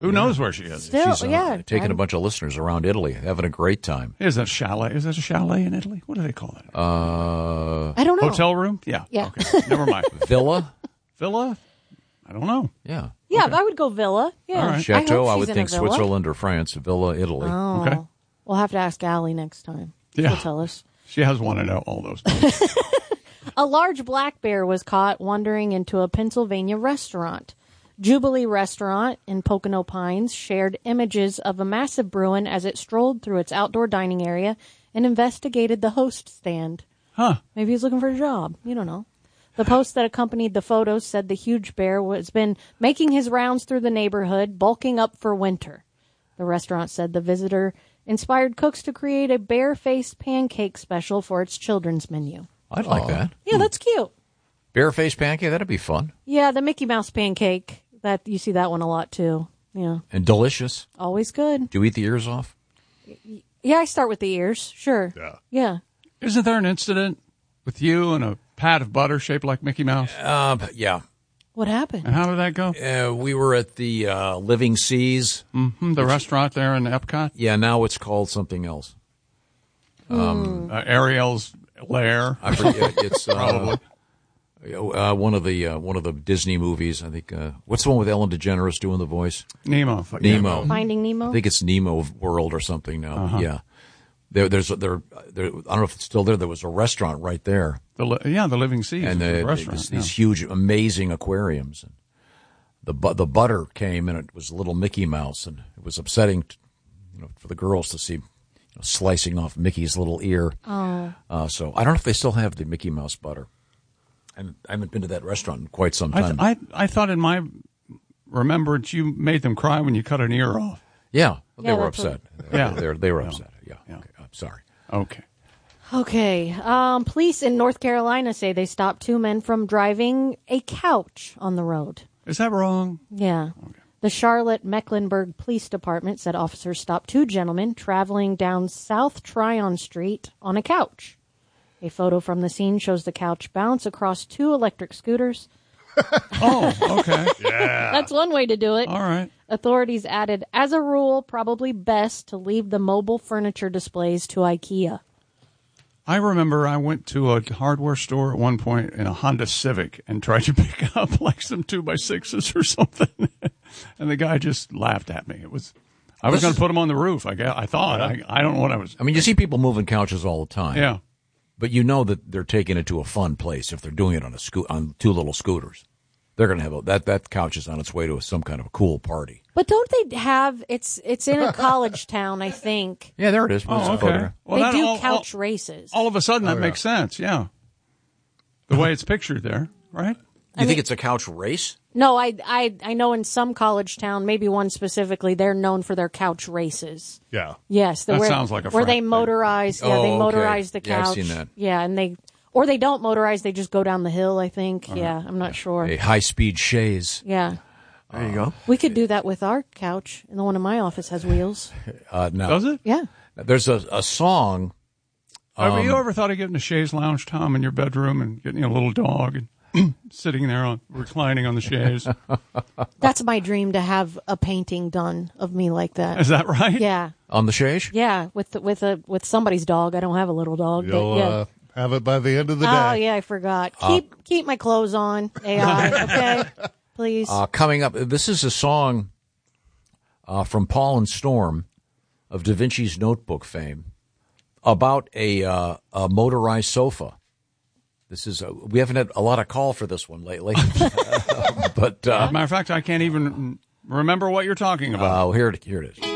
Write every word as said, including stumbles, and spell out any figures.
Who yeah. knows where she is? Still, She's uh, yeah, taking I'm... a bunch of listeners around Italy, having a great time. Is that chalet? Is that a chalet in Italy? What do they call it? Uh, I don't know. Hotel room? Yeah. Yeah. Okay. Never mind. Villa? Villa? I don't know. Yeah. Yeah, okay. I would go villa. Yeah. Right. Chateau, I, I would think Switzerland or France. Villa, Italy. Oh. Okay. We'll have to ask Allie next time. Yeah. She'll tell us. She has wanted out all those. A large black bear was caught wandering into a Pennsylvania restaurant. Jubilee Restaurant in Pocono Pines shared images of a massive Bruin as it strolled through its outdoor dining area and investigated the host stand. Huh. Maybe he's looking for a job. You don't know. The post that accompanied the photos said the huge bear has been making his rounds through the neighborhood, bulking up for winter. The restaurant said the visitor inspired cooks to create a bear-faced pancake special for its children's menu. I'd like that. Yeah, that's cute. Bear-faced pancake, that'd be fun. Yeah, the Mickey Mouse pancake. That you see that one a lot too. Yeah. And delicious. Always good. Do you eat the ears off? Yeah, I start with the ears. Sure. Yeah. Yeah. Isn't there an incident with you and a pat of butter shaped like Mickey Mouse? Uh, yeah. What happened? And how did that go? Uh, we were at the uh, Living Seas. Mm-hmm, the restaurant there in Epcot? Yeah, now it's called something else. Um, uh, Ariel's Lair. I forget. It's uh, Probably. Uh, one of the uh, one of the Disney movies. I think. Uh, what's the one with Ellen DeGeneres doing the voice? Nemo. Nemo. Finding Nemo. I think it's Nemo World or something now. Uh-huh. Yeah. There, there's there, there. I don't know if it's still there. There was a restaurant right there. The li- yeah, the Living Seas. And the the, restaurant. these, yeah. these huge, amazing aquariums. And the bu- the butter came, and it was a little Mickey Mouse, and it was upsetting, to, you know, for the girls to see, you know, slicing off Mickey's little ear. Oh. Uh, so I don't know if they still have the Mickey Mouse butter. And I haven't been to that restaurant in quite some I, time. th- I I thought in my remembrance you made them cry when you cut an ear off. Yeah, they Yeah, were that's upset. what- Yeah. they, they were Yeah. upset. Yeah, Yeah. Okay. I'm sorry. Okay. Okay. Um, police in North Carolina say they stopped two men from driving a couch on the road. Is that wrong? Yeah. The Charlotte Mecklenburg Police Department said officers stopped two gentlemen traveling down South Tryon Street on a couch. A photo from the scene shows the couch bounce across two electric scooters. Oh, okay. Yeah. That's one way to do it. All right. Authorities added, as a rule, probably best to leave the mobile furniture displays to IKEA. I remember I went to a hardware store at one point in a Honda Civic and tried to pick up like some two by sixes or something, and the guy just laughed at me. It was, I was going to put them on the roof. I guess, I thought. I, I don't know what I was. I mean, you see people moving couches all the time. Yeah. But you know that they're taking it to a fun place if they're doing it on a sco- on two little scooters. They're going to have a, that that couch is on its way to some kind of a cool party. But don't they have, it's it's in a college town, I think. Yeah, there it is. Oh, okay. Well, they that do all- couch all- races. All of a sudden, that Oh, yeah. makes sense. Yeah. The way it's pictured there, right? You think it's a couch race? No, I, I I know in some college town, maybe one specifically, they're known for their couch races. Yeah. Yes, the That where, sounds like a where frat they thing. motorize. Yeah, Oh, they okay. motorize the Yeah, couch. I've seen that. Yeah, and they or they don't motorize; they just go down the hill. I think. Yeah, I'm not sure. A high-speed chaise. Yeah, There you go. we could do that with our couch, and the one in my office has wheels. Uh, now, Does it? Yeah. there's a, a song. Have Um, you ever thought of getting a chaise lounge, Tom, in your bedroom and getting a little dog and sitting there on reclining on the chaise? That's my dream, to have a painting done of me like that. Is that right? Yeah, On the chaise? yeah, with with a with somebody's dog. I don't have a little dog. but You'll yeah. uh, have it by the end of the day. Oh yeah, I forgot. Keep keep my clothes on, A I. Okay, please. Uh, coming up, this is a song uh, from Paul and Storm of Da Vinci's Notebook fame about a, uh, a motorized sofa. This is a, we haven't had a lot of call for this one lately, but uh, Matter of fact, I can't even remember what you're talking about. oh, here it here it is.